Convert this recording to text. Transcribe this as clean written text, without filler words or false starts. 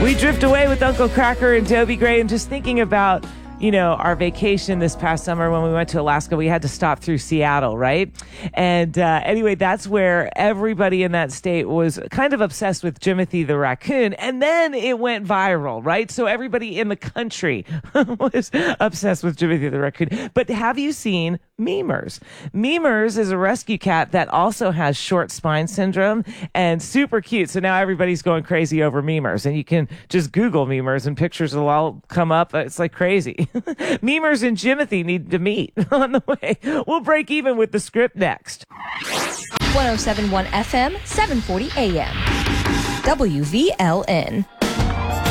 We drift away with Uncle Cracker and Toby Gray and just thinking about, our vacation this past summer when we went to Alaska. We had to stop through Seattle, right? And anyway, that's where everybody in that state was kind of obsessed with Jimothy the raccoon. And then it went viral, right? So everybody in the country was obsessed with Jimothy the raccoon. But have you seen Memers? Memers is a rescue cat that also has short spine syndrome and super cute. So now everybody's going crazy over Memers. And you can just Google Memers and pictures will all come up. It's like crazy. Memers and Jimothy need to meet on the way. We'll break even with the script next. 107.1 FM, 740 AM. WVLN.